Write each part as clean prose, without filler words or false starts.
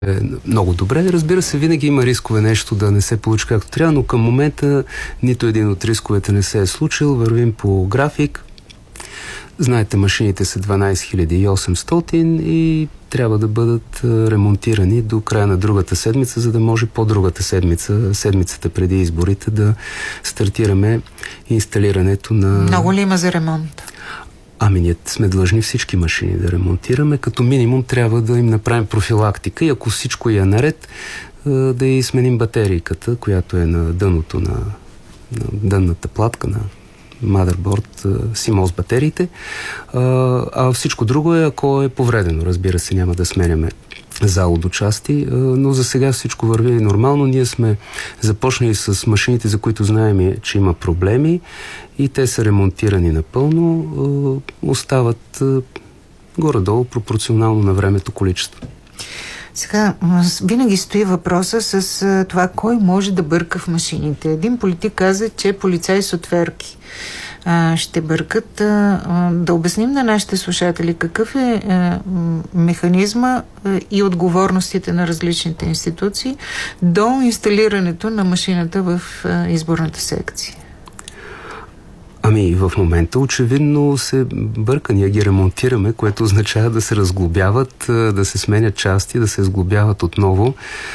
много добре. Разбира се, винаги има рискове нещо да не се получи както трябва, но към момента нито един от рисковете не се е случил. Вървим по график. Знаете, машините са 12800 и трябва да бъдат ремонтирани до края на другата седмица, за да може по-другата седмицата преди изборите, да стартираме инсталирането на... Много ли има за ремонт? Ние сме длъжни всички машини да ремонтираме. Като минимум трябва да им направим профилактика и ако всичко е наред, да и сменим батерийката, която е на дъното на дънната платка на motherboard, CMOS батериите. А всичко друго е, ако е повредено. Разбира се, няма да сменяме залу части, но за сега всичко върви нормално. Ние сме започнали с машините, за които знаем, че има проблеми и те са ремонтирани напълно. Остават горе-долу пропорционално на времето количество. Сега, винаги стои въпроса с това, кой може да бърка в машините. Един политик каза, че полицаи с отверки ще бъркат. Да обясним на нашите слушатели какъв е механизма и отговорностите на различните институции до инсталирането на машината в изборната секция. В момента очевидно се бърка. Ние ги ремонтираме, което означава да се разглобяват, да се сменят части, да се сглобяват отново.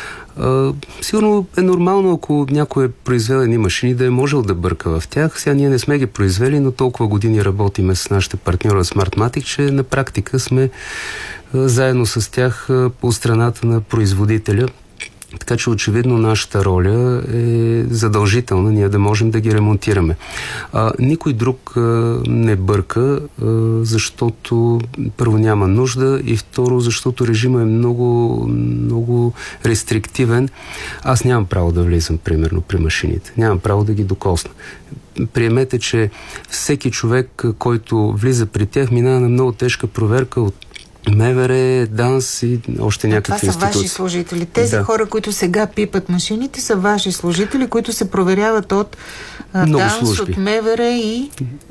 Сигурно е нормално, ако някой е произвел едни машини, да е можел да бърка в тях. Сега ние не сме ги произвели, но толкова години работиме с нашите партньори Smartmatic, че на практика сме заедно с тях по страната на производителя. Така че очевидно нашата роля е задължителна, ние да можем да ги ремонтираме. Никой друг не бърка, защото първо няма нужда и второ, защото режимът е много рестриктивен. Аз нямам право да влизам, примерно, при машините. Нямам право да ги докосна. Приемете, че всеки човек, който влиза при тях, минава на много тежка проверка от МВР, ДАНС и още някакви институции. Това са ваши служители. Тези хора, които сега пипат машините, са ваши служители, които се проверяват от ДАНС, служби. От МВР и...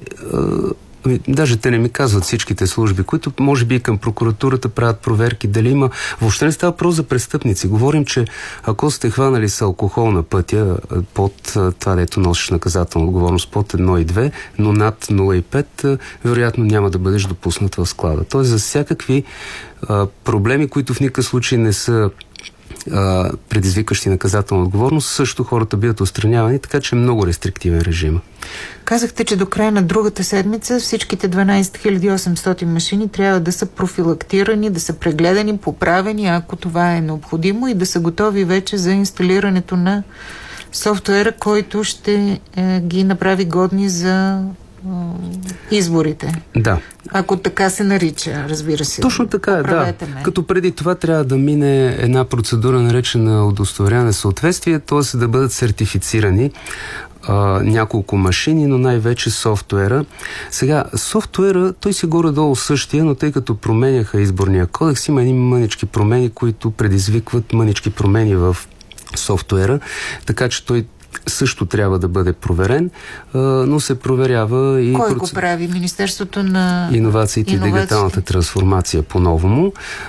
Даже те не ми казват всичките служби, които може би и към прокуратурата правят проверки. Дали има... Въобще не става въпрос за престъпници. Говорим, че ако сте хванали с алкохол на пътя под това, дето носиш наказателна отговорност под 1 и 2, но над 0,5, вероятно няма да бъдеш допуснат в склада. Тоест за всякакви проблеми, които в никакъв случай не са предизвикащи наказателна отговорност, също хората биват отстранявани, така че е много рестриктивен режим. Казахте, че до края на другата седмица всичките 12800 машини трябва да са профилактирани, да са прегледани, поправени, ако това е необходимо, и да са готови вече за инсталирането на софтуера, който ще ги направи годни за изборите. Да. Ако така се нарича, разбира се. Точно така е, да. Като преди това трябва да мине една процедура, наречена удостоверяване съответствие, т.е. да бъдат сертифицирани няколко машини, но най-вече софтуера. Сега, софтуера, той си горе-долу същия, но тъй като променяха изборния кодекс, има едни мънички промени, които предизвикват мънички промени в софтуера, така че той също трябва да бъде проверен, но се проверява и... Кой го прави? Министерството на иновациите и дигиталната трансформация по-новому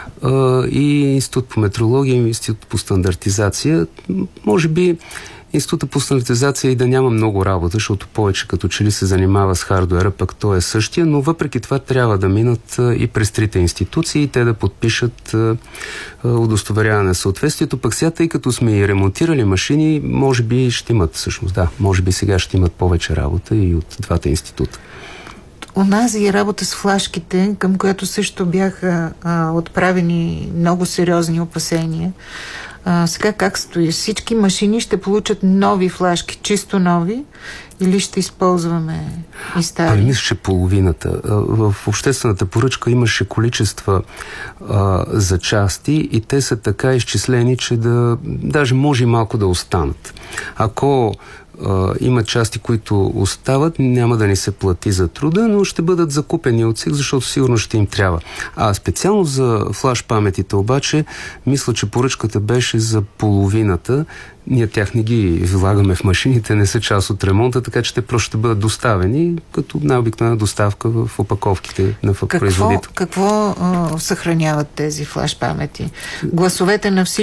и Институт по метрология и Институт по стандартизация. Може би Института по стандартизация и да няма много работа, защото повече като че ли се занимава с хардуера, пък той е същия, но въпреки това трябва да минат и през трите институции и те да подпишат удостоверяване на съответствието. Пък сега, тъй като сме и ремонтирали машини, може би ще имат всъщност, може би сега ще имат повече работа и от двата института. Онази работа с флашките, към която също бяха отправени много сериозни опасения. Сега как стои? Всички машини ще получат нови флашки, чисто нови, или ще използваме и стари? Мисля, че половината. В обществената поръчка имаше количества за части и те са така изчислени, че даже може и малко да останат. Ако има части, които остават, няма да ни се плати за труда, но ще бъдат закупени от СИК, защото сигурно ще им трябва. Специално за флаш паметите обаче, мисля, че поръчката беше за половината. Ние тях не ги влагаме в машините, не са част от ремонта, така че те просто ще бъдат доставени като най-обикновена доставка в опаковките на производител. Какво съхраняват тези флаш памети? Гласовете на всички